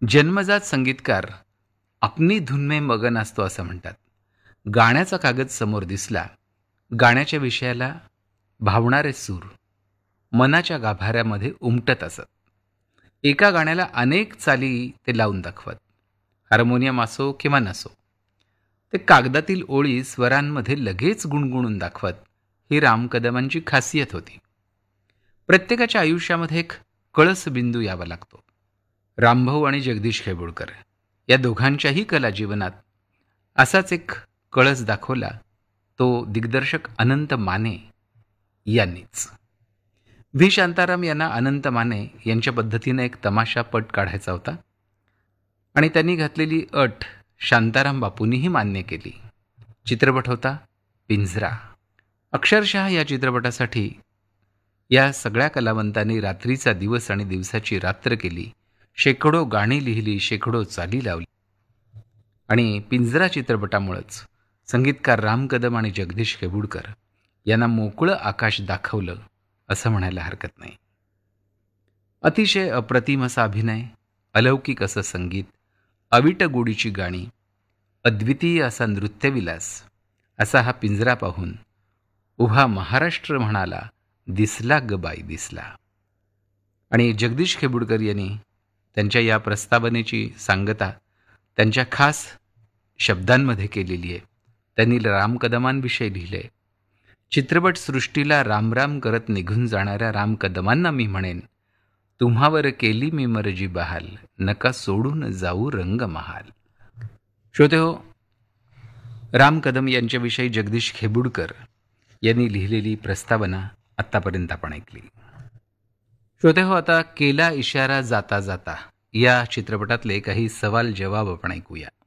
जन्मजात संगीतकार अपनी धुन में मगन असतो असं म्हणतात. गाण्याचा कागद समोर दिसला, गाण्याच्या विषयाला भावणारे सूर मनाच्या गाभाऱ्यामध्ये उमटत असत. एका गाण्याला अनेक चाली ते लावून दाखवत. हार्मोनियम असो किंवा नसो, ते कागदातील ओळी स्वरांमध्ये लगेच गुणगुणून दाखवत. ही राम कदमांची खासियत होती. प्रत्येकाच्या आयुष्यामध्ये एक कळस बिंदू यावा लागतो. रामभाऊ आणि जगदीश खेबुडकर या दोघांच्याही कला जीवनात असाच एक कळस दाखवला, तो दिग्दर्शक अनंत माने यांनीच. व्ही शांताराम यांना अनंत माने यांच्या पद्धतीने एक तमाशा पट काढायचा होता आणि त्यांनी घातलेली अट शांताराम बापूंनीही मान्य केली. चित्रपट होता पिंजरा. अक्षरशः या चित्रपटासाठी या सगळ्या कलावंतांनी रात्रीचा दिवस आणि दिवसाची रात्र केली. शेकडो गाणी लिहिली, शेकडो चाली लावली आणि पिंजरा चित्रपटामुळेच संगीतकार राम कदम आणि जगदीश खेबुडकर यांना मोकळं आकाश दाखवलं असं म्हणायला हरकत नाही. अतिशय अप्रतिम असा अभिनय, अलौकिक असं संगीत, अविट गोडीची गाणी, अद्वितीय असा नृत्यविलास असा हा पिंजरा पाहून उभा महाराष्ट्र म्हणाला, दिसला ग बाई दिसला. आणि जगदीश खेबुडकर यांनी त्यांच्या या प्रस्तावनेची सांगता त्यांच्या खास शब्दांमध्ये केलेली आहे. त्यांनी राम कदमांविषयी लिहिले, चित्रपटसृष्टीला रामराम करत निघून जाणाऱ्या राम कदमांना मी म्हणेन, तुम्हावर केली मी मर्जी बहाल, नका सोडून जाऊ रंग महाल. श्रोतेहो, राम कदम यांच्याविषयी जगदीश खेबुडकर यांनी लिहिलेली प्रस्तावना आत्तापर्यंत आपण ऐकली. श्रोतेहो, आता केला इशारा जाता जाता या चित्रपटातले काही सवाल जवाब आपण ऐकूया.